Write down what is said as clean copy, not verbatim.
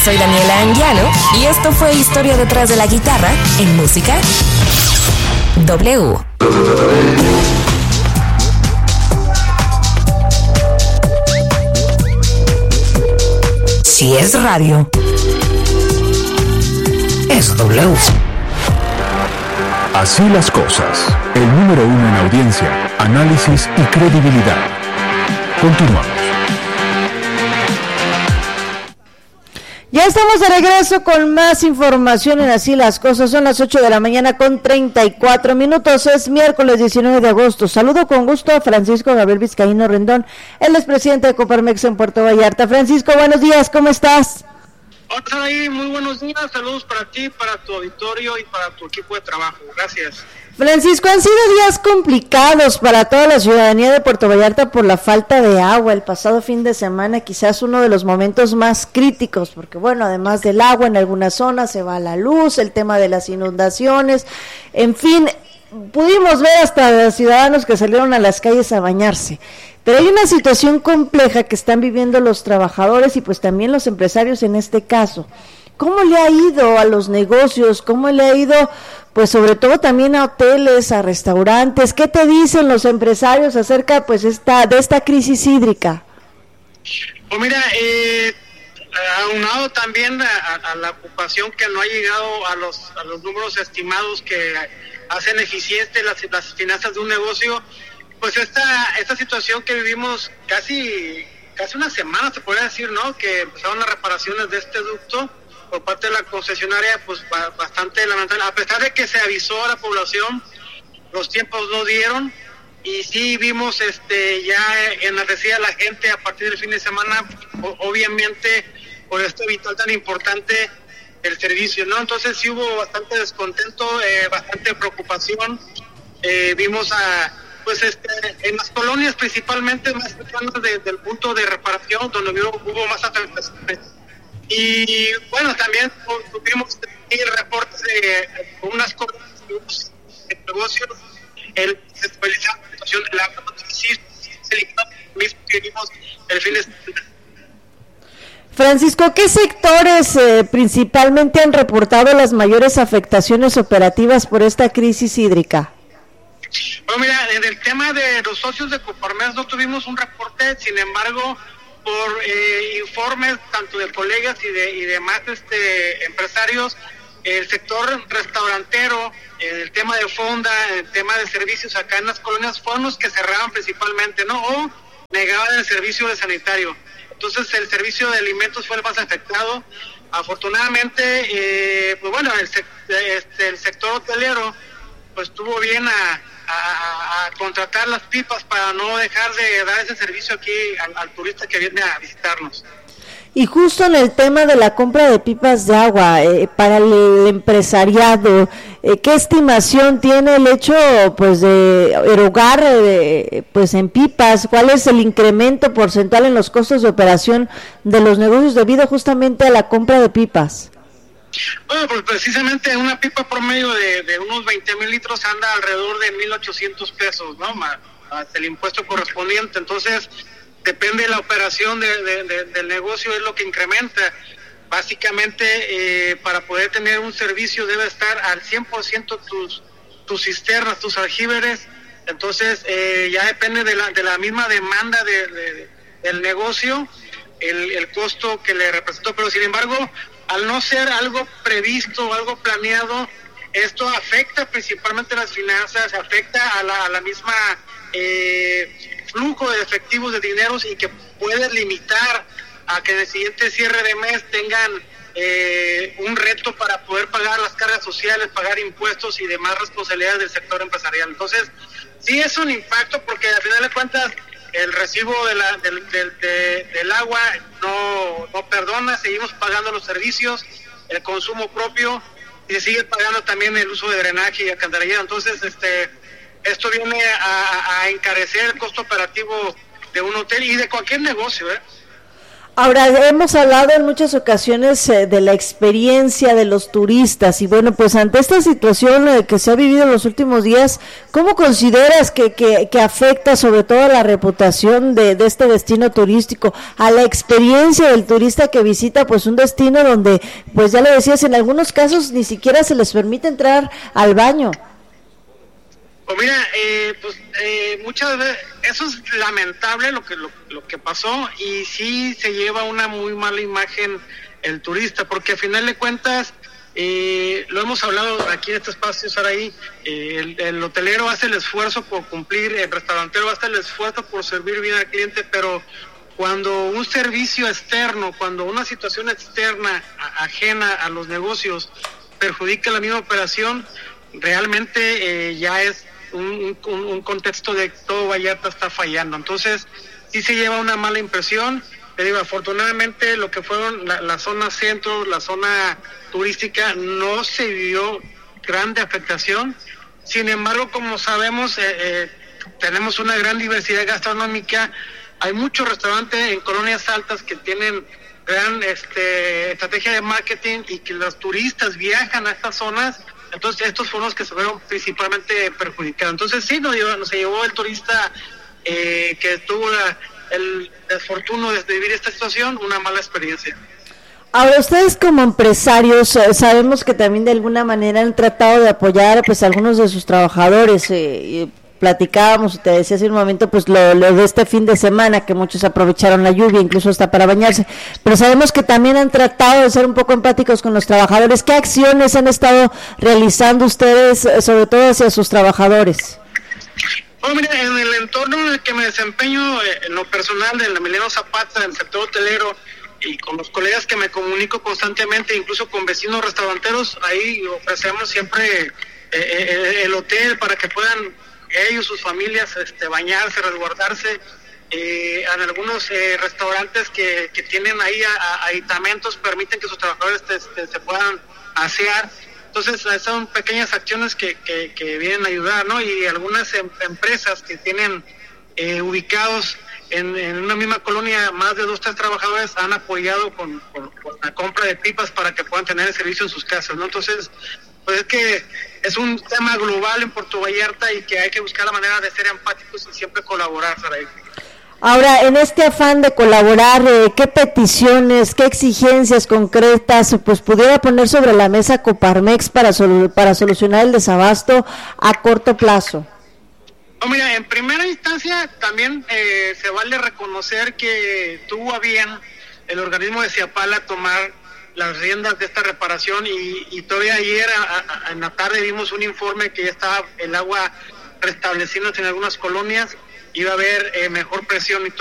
Soy Daniela Anguiano y esto fue Historia detrás de la guitarra en Música W. Si es radio, es W. Así las cosas. El número 1 en audiencia, análisis y credibilidad. Continuamos. Ya estamos de regreso con más información en Así las Cosas. Son las 8 de la mañana con 34 minutos. Es miércoles 19 de agosto. Saludo con gusto a Francisco Gabriel Vizcaíno Rendón. Él es presidente de Coparmex en Puerto Vallarta. Francisco, buenos días, ¿cómo estás? Hola, ahí, muy buenos días. Saludos para ti, para tu auditorio y para tu equipo de trabajo. Gracias. Francisco, han sido días complicados para toda la ciudadanía de Puerto Vallarta por la falta de agua. El pasado fin de semana quizás uno de los momentos más críticos, porque bueno, además del agua en algunas zonas se va la luz, el tema de las inundaciones, en fin, pudimos ver hasta ciudadanos que salieron a las calles a bañarse. Pero hay una situación compleja que están viviendo los trabajadores y pues también los empresarios en este caso. ¿Cómo le ha ido a los negocios? ¿Cómo le ha ido, pues sobre todo también a hoteles, a restaurantes? ¿Qué te dicen los empresarios acerca pues de esta crisis hídrica? Pues mira, aunado también a la ocupación que no ha llegado a los números estimados que hacen eficiente las finanzas de un negocio, pues esta situación que vivimos casi una semana, se podría decir, ¿no? Que empezaron las reparaciones de este ducto por parte de la concesionaria, pues bastante lamentable. A pesar de que se avisó a la población, los tiempos no dieron, y sí vimos ya enardecida la gente a partir del fin de semana, obviamente por este vital tan importante el servicio, ¿no? Entonces sí hubo bastante descontento, bastante preocupación. Vimos en las colonias principalmente más cercanas del punto de reparación, donde hubo más afectaciones. Y bueno, también tuvimos reportes de unas colonias de negocios, el estabilizar la situación del agua, mismo que vimos el fin de semana. Francisco, ¿qué sectores principalmente han reportado las mayores afectaciones operativas por esta crisis hídrica? Bueno, mira, en el tema de los socios de Coparmex no tuvimos un reporte, sin embargo, por informes tanto de colegas y demás empresarios, el sector restaurantero, el tema de fonda, el tema de servicios acá en las colonias fueron los que cerraban principalmente, ¿no? O negaban el servicio de sanitario. Entonces el servicio de alimentos fue el más afectado. Afortunadamente, pues bueno, el sector hotelero pues estuvo bien a contratar las pipas para no dejar de dar ese servicio aquí al turista que viene a visitarnos. Y justo en el tema de la compra de pipas de agua para el empresariado, ¿qué estimación tiene el hecho pues de erogar pues en pipas? ¿Cuál es el incremento porcentual en los costos de operación de los negocios debido justamente a la compra de pipas? Bueno, pues precisamente una pipa promedio de unos 20,000 litros anda alrededor de 1,800 pesos, ¿no? Más el impuesto correspondiente. Entonces, depende de la operación del negocio, es lo que incrementa. Básicamente, para poder tener un servicio debe estar al 100% tus cisternas, tus aljíberes. Entonces, ya depende de la misma demanda del negocio, el costo que le representó. Pero, sin embargo, al no ser algo previsto o algo planeado, esto afecta principalmente las finanzas, afecta a la misma flujo de efectivos de dineros, y que puede limitar a que en el siguiente cierre de mes tengan un reto para poder pagar las cargas sociales, pagar impuestos y demás responsabilidades del sector empresarial. Entonces, sí es un impacto, porque al final de cuentas el recibo del agua no perdona, seguimos pagando los servicios, el consumo propio, y se sigue pagando también el uso de drenaje y alcantarillado. Entonces, esto viene a encarecer el costo operativo de un hotel y de cualquier negocio, Ahora, hemos hablado en muchas ocasiones de la experiencia de los turistas y bueno, pues ante esta situación que se ha vivido en los últimos días, ¿cómo consideras que afecta sobre todo a la reputación de este destino turístico, a la experiencia del turista que visita pues un destino donde, pues ya lo decías, en algunos casos ni siquiera se les permite entrar al baño? Pues mira, muchas veces eso es lamentable lo que pasó y sí se lleva una muy mala imagen el turista, porque al final de cuentas, lo hemos hablado aquí en este espacio, Saraí, el hotelero hace el esfuerzo por cumplir, el restaurantero hace el esfuerzo por servir bien al cliente, pero cuando un servicio externo, cuando una situación externa ajena a los negocios perjudica la misma operación, realmente ya es un contexto de todo Vallarta está fallando. Entonces sí se lleva una mala impresión. Te digo, afortunadamente lo que fueron la zona centro, la zona turística, no se vivió grande afectación. Sin embargo, como sabemos, tenemos una gran diversidad gastronómica. Hay muchos restaurantes en colonias altas que tienen gran estrategia de marketing y que los turistas viajan a estas zonas. Entonces estos fueron los que se fueron principalmente perjudicados. Entonces sí, nos se llevó el turista que tuvo el desfortuno de vivir esta situación, una mala experiencia. Ahora, ustedes como empresarios, sabemos que también de alguna manera han tratado de apoyar pues a algunos de sus trabajadores, platicábamos, te decía hace un momento, pues lo de este fin de semana, que muchos aprovecharon la lluvia, incluso hasta para bañarse, pero sabemos que también han tratado de ser un poco empáticos con los trabajadores. ¿Qué acciones han estado realizando ustedes, sobre todo hacia sus trabajadores? Bueno, mira, en el entorno en el que me desempeño, en lo personal, de la Emiliano Zapata, del sector hotelero, y con los colegas que me comunico constantemente, incluso con vecinos restauranteros, ahí ofrecemos siempre el hotel para que puedan ellos, sus familias, bañarse, resguardarse. En algunos restaurantes que tienen ahí aditamentos permiten que sus trabajadores se puedan asear. Entonces son pequeñas acciones que vienen a ayudar, ¿no? Y algunas empresas que tienen ubicados en una misma colonia más de 2-3 trabajadores han apoyado con la compra de pipas para que puedan tener el servicio en sus casas, ¿no? Entonces, pues es que es un tema global en Puerto Vallarta y que hay que buscar la manera de ser empáticos y siempre colaborar, Saraí. Ahora, en este afán de colaborar, ¿qué peticiones, qué exigencias concretas pues pudiera poner sobre la mesa Coparmex para solucionar el desabasto a corto plazo? Oh, mira, en primera instancia también se vale reconocer que tuvo a bien el organismo de Ciapala tomar las riendas de esta reparación y todavía ayer en la tarde vimos un informe que ya estaba el agua restableciéndose en algunas colonias, iba a haber mejor presión y todo.